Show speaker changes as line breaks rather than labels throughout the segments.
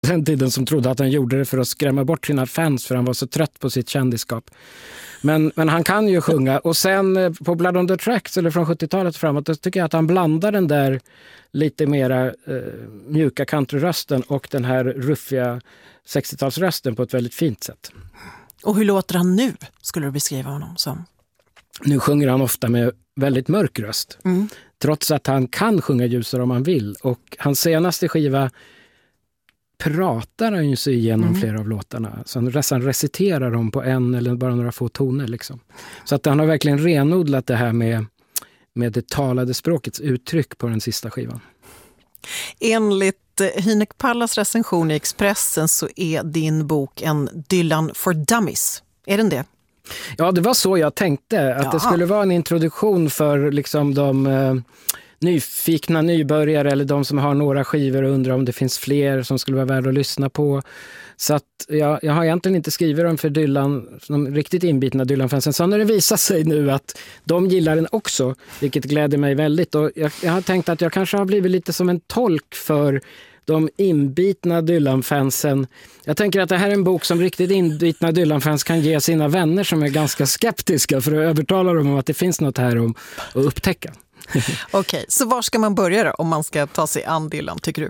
den tiden som trodde att han gjorde det för att skrämma bort sina fans för han var så trött på sitt kändiskap. Men han kan ju sjunga. Och sen på Blood on the Tracks eller från 70-talet framåt, då tycker jag att han blandar den där lite mera mjuka countryrösten och den här ruffiga 60-talsrösten på ett väldigt fint sätt.
Och hur låter han nu, skulle du beskriva honom som?
Nu sjunger han ofta med väldigt mörk röst. Trots att han kan sjunga ljusare om han vill. Och hans senaste skiva pratar han ju sig igenom flera av låtarna. Så han nästan reciterar dem på en eller bara några få toner. Liksom. Så att han har verkligen renodlat det här med det talade språkets uttryck på den sista skivan.
Enligt Hynek Pallas recension i Expressen så är din bok en Dylan for Dummies. Är den det?
Ja, det var så jag tänkte. Att det skulle vara en introduktion för liksom de nyfikna nybörjare eller de som har några skivor och undrar om det finns fler som skulle vara värda att lyssna på. Så att jag har egentligen inte skrivit dem för Dylan, de riktigt inbitna Dylan-fansen. Så när det visar sig nu att de gillar den också, vilket gläder mig väldigt. Och jag har tänkt att jag kanske har blivit lite som en tolk för de inbitna Dylan-fansen. Jag tänker att det här är en bok som riktigt inbitna Dylan-fans kan ge sina vänner som är ganska skeptiska för att övertala dem om att det finns något här att upptäcka.
Okej, så var ska man börja då om man ska ta sig an Dylan, tycker du?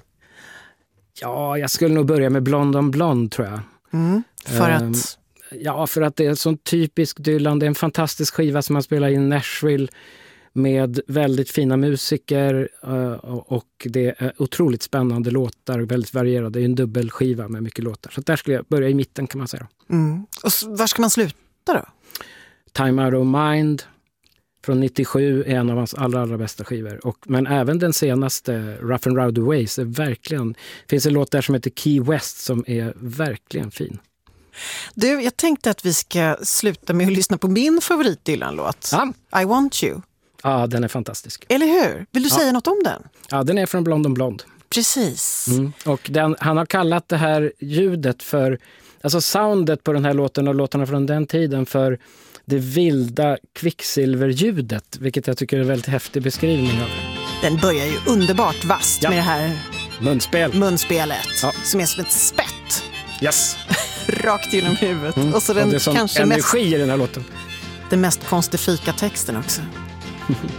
Ja, jag skulle nog börja med Blonde on Blonde, tror jag.
För att?
Ja, för att det är en sån typisk Dylan. Det är en fantastisk skiva som man spelar i Nashville med väldigt fina musiker och det är otroligt spännande låtar, väldigt varierade. Det är en dubbelskiva med mycket låtar. Så där skulle jag börja i mitten, kan man säga.
Och var ska man sluta då?
Time Out of Mind från 97 är en av hans allra bästa skivor. Men även den senaste, Rough and Rowdy Ways, är verkligen... Det finns en låt där som heter Key West som är verkligen fin.
Du, jag tänkte att vi ska sluta med att lyssna på min favorit Dylan-låt. I Want You.
Ja, den är fantastisk.
Eller hur? Vill du säga något om den?
Ja, den är från Blonde on Blonde.
Precis.
Och han har kallat det här ljudet för... Alltså soundet på den här låten och låtarna från den tiden för det vilda kvicksilverljudet, vilket jag tycker är en väldigt häftig beskrivning av.
Den börjar ju underbart vasst med det här munspelet som är som ett spett.
Yes.
Rakt genom huvudet. Och så
det är som kanske energi i den här låten.
Den mest konstifika texten också.